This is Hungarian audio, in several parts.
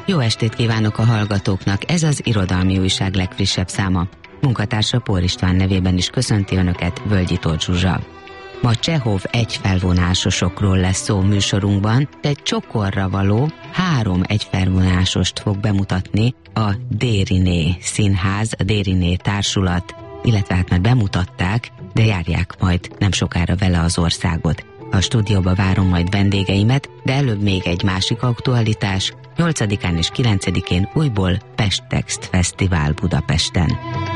Jó estét kívánok a hallgatóknak, ez az Irodalmi Újság legfrissebb száma. Munkatársa Pór István nevében is köszönti Önöket, Völgyi Tóth Zsuzsa. Ma Csehov egyfelvonásosokról lesz szó műsorunkban, de egy csokorra való 3 egyfelvonásost fog bemutatni a Dériné Színház, a Dériné Társulat, illetve hát már bemutatták, de járják majd nem sokára vele az országot. A stúdióba várom majd vendégeimet, de előbb még egy másik aktualitás. 8-án és 9-én újból Pest-Text Fesztivál Budapesten.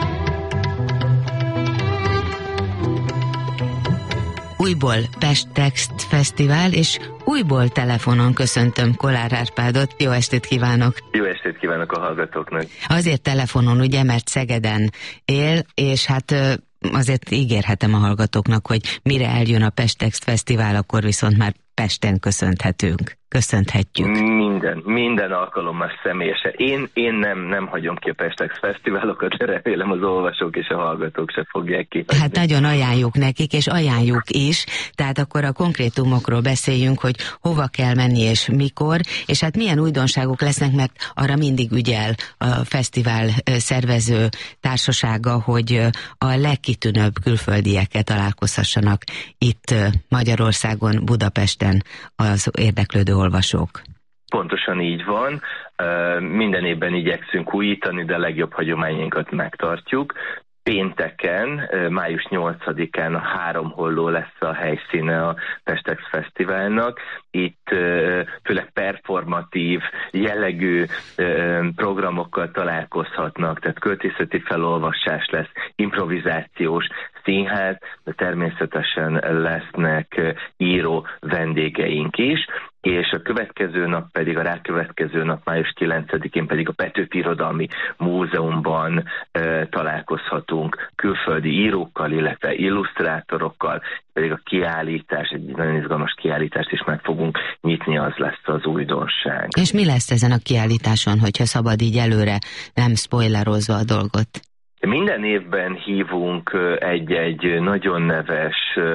Újból Pest-Text Fesztivál, és újból telefonon köszöntöm Kollár Árpádot. Jó estét kívánok! Jó estét kívánok a hallgatóknak! Azért telefonon, ugye, mert Szegeden él, és hát azért ígérhetem a hallgatóknak, hogy mire eljön a Pest-Text Fesztivál, akkor viszont már Pesten köszönhetjük. Minden alkalommal személyesen. Én nem hagyom ki a Pest-Text Fesztiválokat, de remélem az olvasók és a hallgatók se fogják ki. Hát nagyon ajánljuk nekik, és ajánljuk is, tehát akkor a konkrétumokról beszéljünk, hogy hova kell menni és mikor, és hát milyen újdonságok lesznek, mert arra mindig ügyel a fesztivál szervező társasága, hogy a legkitűnőbb külföldiekkel találkozhassanak itt Magyarországon, Budapesten az érdeklődő olvasók. Pontosan így van. Minden évben igyekszünk újítani, de a legjobb hagyományainkat megtartjuk. Pénteken, május 8-án a 3 Holló lesz a helyszíne a Pest-Text Fesztiválnak. Itt főleg performatív, jellegű programokkal találkozhatnak, tehát költészeti felolvasás lesz, improvizációs színház, de természetesen lesznek író vendégeink is, és a következő nap pedig, a rákövetkező nap, május 9-én pedig a Petőfi Irodalmi Múzeumban találkozhatunk külföldi írókkal, illetve illusztrátorokkal, pedig a kiállítás, egy nagyon izgalmas kiállítást is meg fogunk nyitni, az lesz az újdonság. És mi lesz ezen a kiállításon, hogyha szabad így előre, nem spoilerozva a dolgot? Minden évben hívunk egy nagyon neves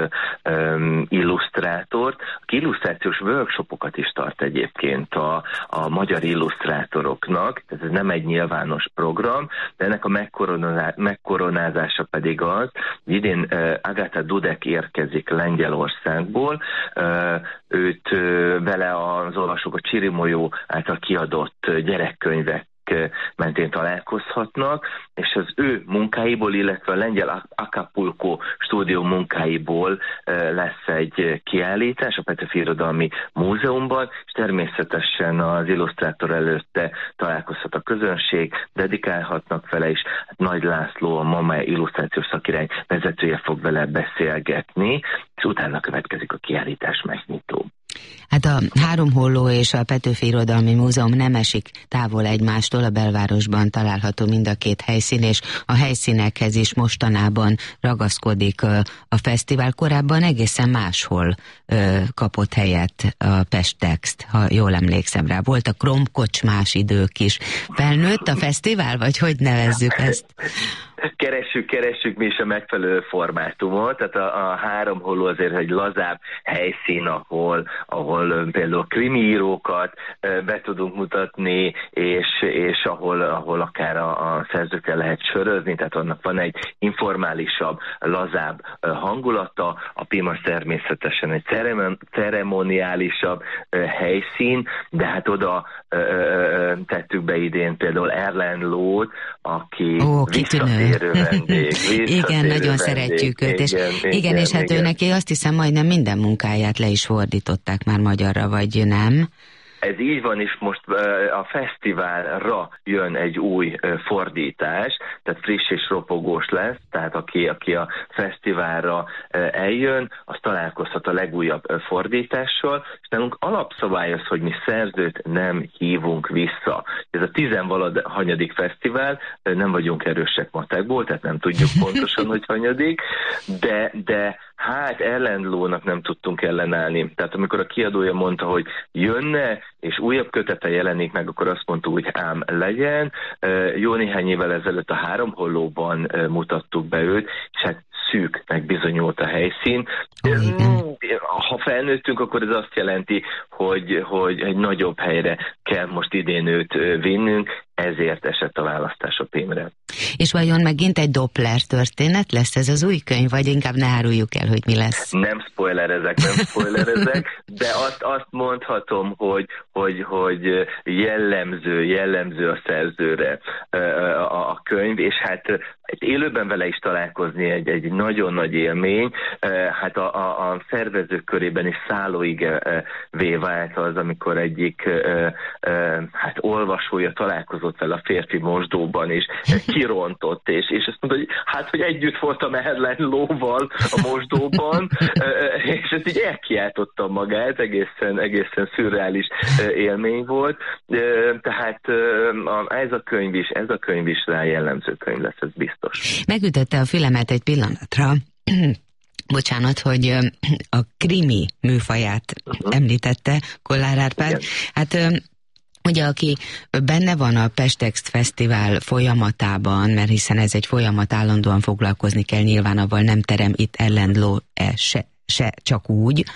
illusztrátort, aki illusztrációs workshopokat is tart egyébként a magyar illusztrátoroknak. Ez nem egy nyilvános program, de ennek a megkoronázása pedig az, hogy idén Agáta Dudek érkezik Lengyelországból, őt vele az olvasók a Csirimolyó által kiadott gyerekkönyvek mentén találkozhatnak, és az ő munkáiból, illetve a lengyel Acapulco stúdió munkáiból lesz egy kiállítás a Petőfi Irodalmi Múzeumban, és természetesen az illusztrátor előtte találkozhat a közönség, dedikálhatnak vele is. Hát Nagy László, a MAME illusztrációs szakirány vezetője fog vele beszélgetni, és utána következik a kiállítás megnyitó. Hát a 3 Holló és a Petőfi Irodalmi Múzeum nem esik távol egymástól, a belvárosban található mind a két helyszín, és a helyszínekhez is mostanában ragaszkodik a fesztivál. Korábban egészen máshol kapott helyet a Pest-Text, ha jól emlékszem rá. Voltak romkocsmás idők is. Felnőtt a fesztivál, vagy hogy nevezzük ezt? Keressük mi is a megfelelő formátumot, tehát a 3 Holló azért egy lazább helyszín, ahol például krimiírókat be tudunk mutatni, és ahol akár a szerzőkkel lehet sörözni, tehát annak van egy informálisabb, lazább hangulata. A Pimas természetesen egy ceremoniálisabb helyszín, de hát oda tettük be idén például Erlen Lót, aki visszatérő vendég. Igen, nagyon szeretjük őt. Igen, és hát ő neki azt hiszem majdnem minden munkáját le is fordították már magyarra, vagy nem? Ez így van, és most a fesztiválra jön egy új fordítás, tehát friss és ropogós lesz, tehát aki a fesztiválra eljön, az találkozhat a legújabb fordítással, és nálunk alapszabály az, hogy mi szerzőt nem hívunk vissza. Ez a 10-valahanyadik fesztivál, nem vagyunk erősek matekból, tehát nem tudjuk pontosan, hogy hanyadik, de hát Erlen Lónak nem tudtunk ellenállni. Tehát amikor a kiadója mondta, hogy jönne, és újabb kötete jelenik meg, akkor azt mondtuk, hogy ám legyen. Jó néhány évvel ezelőtt a 3 Hollóban mutattuk be őt, és hát szűknek bizonyult a helyszín. ha felnőttünk, akkor ez azt jelenti, hogy egy nagyobb helyre kell most idén őt vinnünk, ezért esett a választás a PIM-re. És vajon megint egy Doppler történet lesz ez az új könyv, vagy inkább ne áruljuk el, hogy mi lesz? Nem spoilerezek, de azt mondhatom, hogy jellemző a szerzőre a könyv, és hát élőben vele is találkozni egy nagyon nagy élmény, hát a szervezők körében is szállóigé vált az, amikor egyik hát olvasója találkozott vele a férfi mosdóban, és kirontott, és azt mondta, hogy hát, hogy együtt voltam Erlen lóval a mosdóban, és ezt így elkiáltotta magát, egészen szürreális élmény volt, tehát ez a könyv is rá jellemző könyv lesz, ez biztos. Megütötte a fülemet egy pillanatra, bocsánat, hogy a krimi műfaját említette Kollár Árpád. Igen. Hát ugye, aki benne van a Pestext Fesztivál folyamatában, mert hiszen ez egy folyamat, állandóan foglalkozni kell, nyilván avval nem terem itt ellentmondó se csak úgy,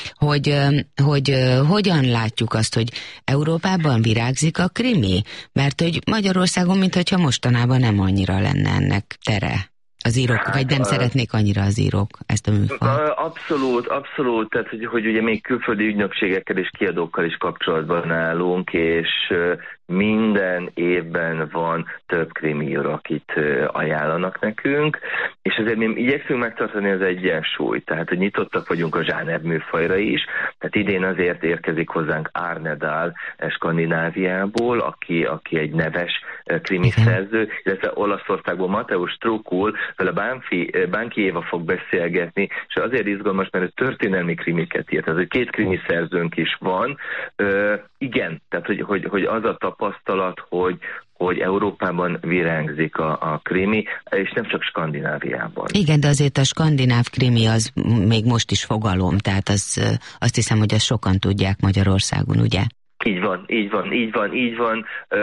hogy hogyan látjuk azt, hogy Európában virágzik a krimi, mert hogy Magyarországon, mintha mostanában nem annyira lenne ennek tere. Az írók, vagy nem szeretnék annyira az írók ezt a műfajt? Abszolút, tehát hogy ugye még külföldi ügynökségekkel és kiadókkal is kapcsolatban állunk, és minden évben van több krimiíró, akit ajánlanak nekünk, és azért mi igyekszünk megtartani az egyensúlyt, tehát hogy nyitottak vagyunk a zsáner műfajra is, tehát idén azért érkezik hozzánk Arne Dahl Skandináviából, aki egy neves krimiszerző, illetve Olaszországból Mateusz Strukul, vele Bánki Éva fog beszélgetni, és azért izgalmas, mert ő történelmi krimiket írt, tehát hogy 2 krimiszerzőnk is van. Igen, tehát hogy az a tapasztalat, hogy Európában virágzik a krimi, és nem csak Skandináviában. Igen, de azért a skandináv krimi az még most is fogalom, tehát azt hiszem, hogy azt sokan tudják Magyarországon, ugye? Így van.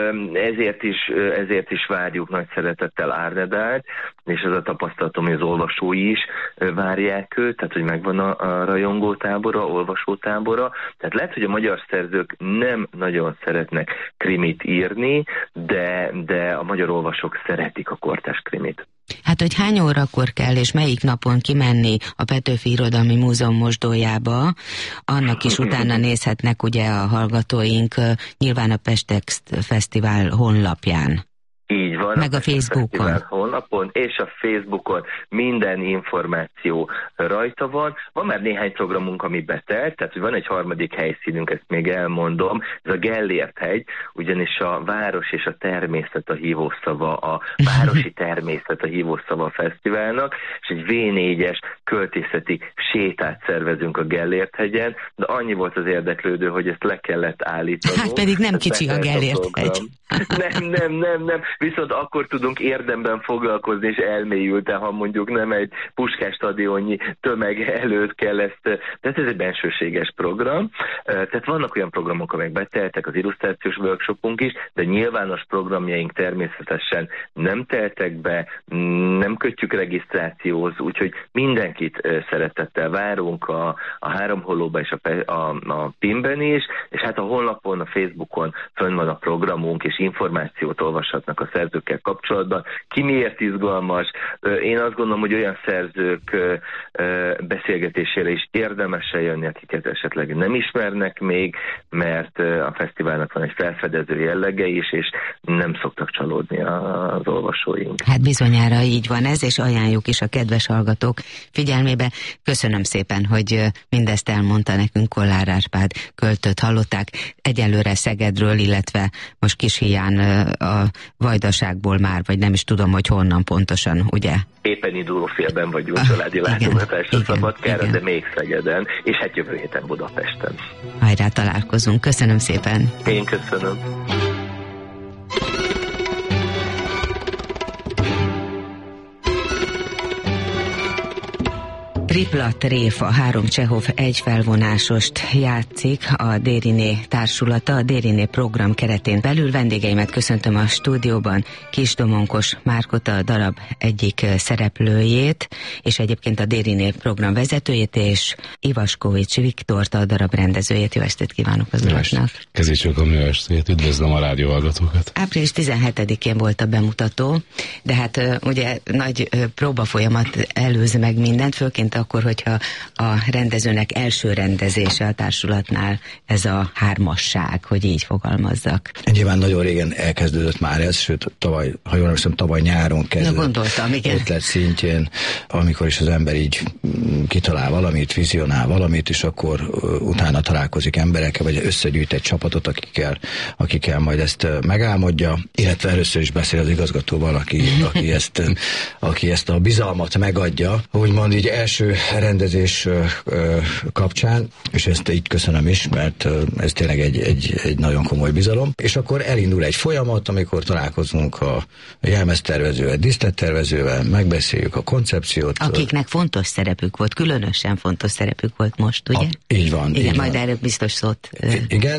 Ezért is várjuk nagy szeretettel Arne Dahlt, és ez a tapasztalatom, hogy az olvasói is várják őt, tehát hogy megvan a rajongótábora, olvasótábora. Tehát lehet, hogy a magyar szerzők nem nagyon szeretnek krimit írni, de a magyar olvasók szeretik a kortárs krimit. Hát, hogy hány órakor kell, és melyik napon kimenni a Petőfi Irodalmi Múzeum mosdójába, annak is utána nézhetnek ugye a hallgatóink nyilván a Pestext Fesztivál honlapján. Így van. Meg a Facebookon. Honlapon és a Facebookon minden információ rajta van. Van már néhány programunk, ami betelt, tehát hogy van egy harmadik helyszínünk, ezt még elmondom, ez a Gellért-hegy, ugyanis a város és a természet a hívószava, a városi természet a hívószava a fesztiválnak, és egy V4-es költészeti sétát szervezünk a Gellért-hegyen, de annyi volt az érdeklődő, hogy ezt le kellett állítani. Hát pedig nem kicsi a Gellért-hegy. Nem. Viszont akkor tudunk érdemben foglalkozni, és elmélyülten, ha mondjuk nem egy Puskás stadionnyi tömeg előtt kell ezt, tehát ez egy bensőséges program. Tehát vannak olyan programok, amelyek beteltek, az illusztrációs workshopunk is, de nyilvános programjaink természetesen nem teltek be, nem kötjük regisztrációhoz, úgyhogy mindenkit szeretettel várunk a Három Hollóba és a PIM-ben is, és hát a honlapon, a Facebookon fönn van a programunk, és információt olvashatnak a szerzőkkel kapcsolatban. Ki miért izgalmas? Én azt gondolom, hogy olyan szerzők beszélgetésére is érdemes eljönni, akiket esetleg nem ismernek még, mert a fesztiválnak van egy felfedező jellege is, és nem szoktak csalódni az olvasóink. Hát bizonyára így van ez, és ajánljuk is a kedves hallgatók figyelmébe. Köszönöm szépen, hogy mindezt elmondta nekünk Kollár Árpád költőt hallották. Egyelőre Szegedről, illetve most Kishilyán a Vajdaságból már, vagy nem is tudom, hogy honnan pontosan, ugye? Éppen induló félben vagyunk családi látogatásra Szabadkára, de még Szegeden, és hát jövő héten Budapesten. Hajrá, találkozunk. Köszönöm szépen. Én köszönöm. Tripla tréfa, 3 Csehov, 1 felvonásost játszik a Dériné társulata, a Dériné program keretén belül. Vendégeimet köszöntöm a stúdióban, Kis Domonkos Márkota, a darab egyik szereplőjét, és egyébként a Dériné program vezetőjét, és Ivaskovics Viktort, a darab rendezőjét. Jó estét kívánok az uraknak! Kezécsökom, jó estét, üdvözlöm a rádióhallgatókat! Április 17-én volt a bemutató, de hát ugye nagy próbafolyamat előz meg mindent, főként akkor, hogyha a rendezőnek első rendezése a társulatnál ez a hármasság, hogy így fogalmazzak. Nyilván nagyon régen elkezdődött már ez, sőt tavaly, ha jól emlékszem, tavaly nyáron kezdődött. Na, gondoltam, igen. Ötlet szintjén, amikor is az ember így kitalál valamit, vizionál valamit, és akkor utána találkozik emberekkel, vagy összegyűjt egy csapatot, akikkel majd ezt megálmodja, illetve először is beszél az igazgatóval, aki ezt a bizalmat megadja, úgymond így első rendezés kapcsán, és ezt így köszönöm is, mert ez tényleg egy nagyon komoly bizalom. És akkor elindul egy folyamat, amikor találkozunk a jelmeztervezővel, díszlettervezővel, megbeszéljük a koncepciót. Akiknek fontos szerepük volt, különösen fontos szerepük volt most, ugye? Így van. Igen, így majd van. Erről biztos szót igen,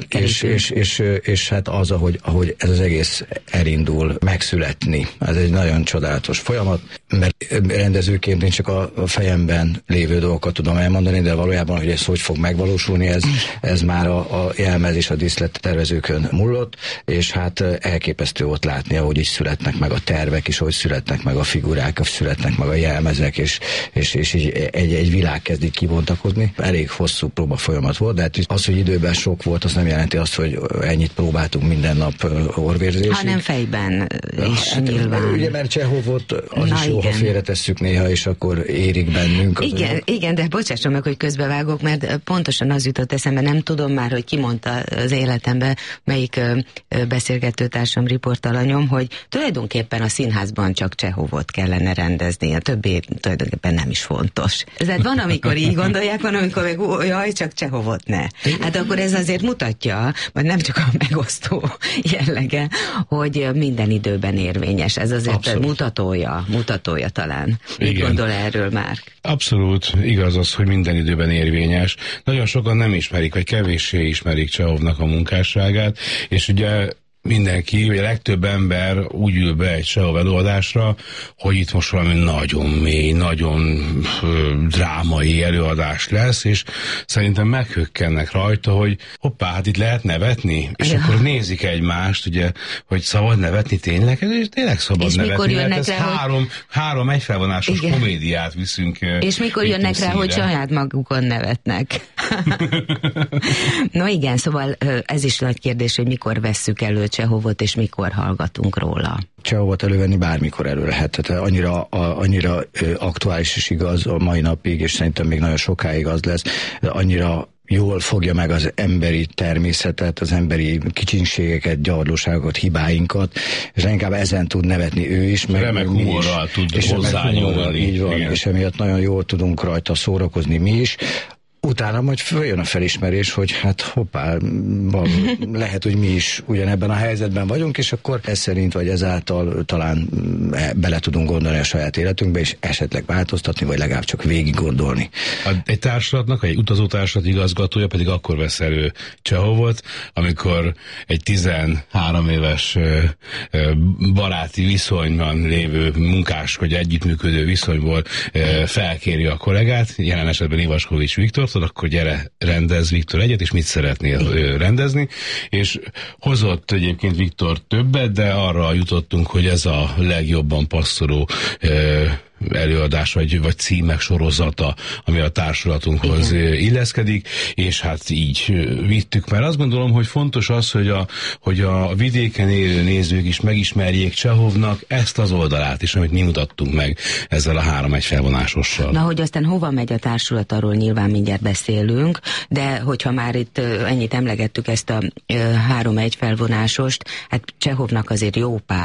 és hát az, ahogy ez az egész elindul megszületni. Ez egy nagyon csodálatos folyamat, mert rendezőként én csak a fejemben lévő dolgokat tudom elmondani, de valójában, hogy ez hogy fog megvalósulni, ez már a jelmez és a díszlet tervezőkön múlott, és hát elképesztő ott látni, ahogy is születnek meg a tervek, és ahogy születnek meg a figurák, születnek meg a jelmezek, és így egy világ kezdik kibontakozni. Elég hosszú próba folyamat volt, de hát az, hogy időben sok volt, az nem jelenti azt, hogy ennyit próbáltunk minden nap orvérzésig. Hanem fejben is hát, nyilván. Ugye, mert Csehovot az is jó, ha félretesszük néha, és akkor érik bennünk. Igen, de bocsásson meg, hogy közbevágok, mert pontosan az jutott eszembe, nem tudom már, hogy ki mondta az életemben, melyik beszélgetőtársam, riportalanyom, hogy tulajdonképpen a színházban csak Csehovot kellene rendezni, a többi tulajdonképpen nem is fontos. Tehát van, amikor így gondolják, van, amikor meg jaj, csak Csehovot ne. Hát akkor ez azért mutatja, vagy nem csak a megosztó jellege, hogy minden időben érvényes. Ez azért mutatója talán. Mit gondol erről már? Abszolút igaz az, hogy minden időben érvényes. Nagyon sokan nem ismerik, vagy kevéssé ismerik Csehovnak a munkásságát, és ugye mindenki, vagy a legtöbb ember úgy ül be egy Csehov előadásra, hogy itt most valami nagyon mély, nagyon drámai előadás lesz, és szerintem meghökkennek rajta, hogy hoppá, hát itt lehet nevetni, és akkor nézik egymást, ugye, hogy szabad nevetni tényleg, és tényleg szabad és nevetni, mert ez három egyfelvonásos komédiát viszünk. És mikor jönnek rá, hogy saját magukon nevetnek. No igen, szóval ez is nagy kérdés, hogy mikor vesszük elő Csehovot, és mikor hallgatunk róla. Csehovot elővenni bármikor elő lehet. Tehát annyira aktuális és igaz a mai napig, és szerintem még nagyon sokáig az lesz, annyira jól fogja meg az emberi természetet, az emberi kicsinségeket, gyarlóságokat, hibáinkat, és inkább ezen tud nevetni ő is, meg remek humorral tud hozzányúlni. Így van, és emiatt nagyon jól tudunk rajta szórakozni mi is. Utána majd följön a felismerés, hogy hát hoppá, lehet, hogy mi is ugyanebben a helyzetben vagyunk, és akkor ez szerint, vagy ezáltal talán bele tudunk gondolni a saját életünkbe, és esetleg változtatni, vagy legalább csak végig gondolni. Egy társulatnak, egy utazótársulat igazgatója pedig akkor vesz elő Csehovot, amikor egy 13 éves baráti viszonyban lévő munkás, vagy együttműködő viszonyból felkéri a kollégát, jelen esetben Ivaskovics Viktort, akkor gyere, rendez Viktor egyet, és mit szeretnél rendezni, és hozott egyébként Viktor többet, de arra jutottunk, hogy ez a legjobban passzoló előadás, vagy címek sorozata, ami a társulatunkhoz illeszkedik, és hát így vittük, mert azt gondolom, hogy fontos az, hogy a vidéken élő nézők is megismerjék Csehovnak ezt az oldalát is, amit mi mutattunk meg ezzel a 3 felvonásossal. Na, hogy aztán hova megy a társulat, arról nyilván mindjárt beszélünk, de hogyha már itt ennyit emlegettük ezt a 3 felvonásost, hát Csehovnak azért jó pár